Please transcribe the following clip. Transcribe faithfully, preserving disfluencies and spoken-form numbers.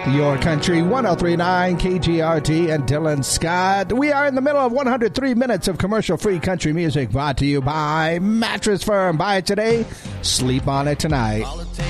Your Country, one oh three point nine K G R T and Dylan Scott. We are in the middle of one hundred three minutes of commercial-free country music brought to you by Mattress Firm. Buy it today, sleep on it tonight.